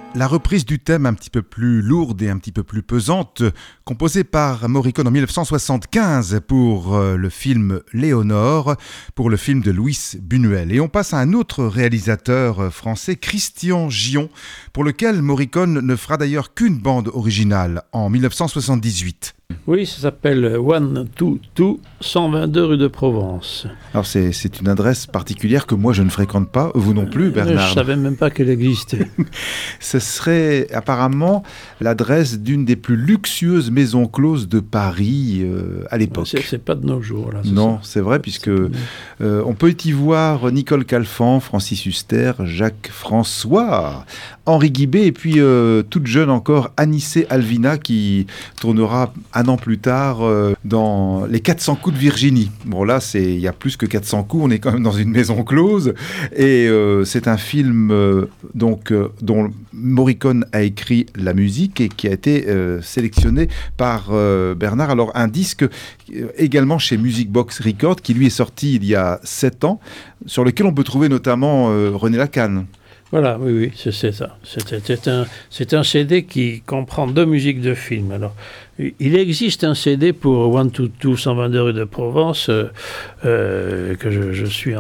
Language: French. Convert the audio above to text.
La reprise du thème un petit peu plus lourde et un petit peu plus pesante, composée par Morricone en 1975 pour le film Léonore, pour le film de Luis Buñuel. Et on passe à un autre réalisateur français, Christian Gion, pour lequel Morricone ne fera d'ailleurs qu'une bande originale en 1978. Oui, ça s'appelle 122 122 rue de Provence. Alors c'est une adresse particulière que moi je ne fréquente pas, vous non plus Bernard. Je ne savais même pas qu'elle existait. Ce serait apparemment l'adresse d'une des plus luxueuses maisons closes de Paris à l'époque. C'est pas de nos jours. Là, non, c'est vrai, puisque on peut y voir Nicole Calfan, Francis Huster, Jacques François, Henri Guibé et puis toute jeune encore Anissé Alvina qui tournera un an plus tard dans Les 400 coups de Virginie. Bon là, il y a plus que 400 coups, on est quand même dans une maison close et c'est un film dont Morricone a écrit la musique et qui a été sélectionné par Bernard. Alors un disque également chez Music Box Records qui lui est sorti il y a 7 ans, sur lequel on peut trouver notamment René Lacan. Voilà, oui, c'est ça. C'est un CD qui comprend 2 musiques de film. Alors, il existe un CD pour 122 122 rue de Provence que je suis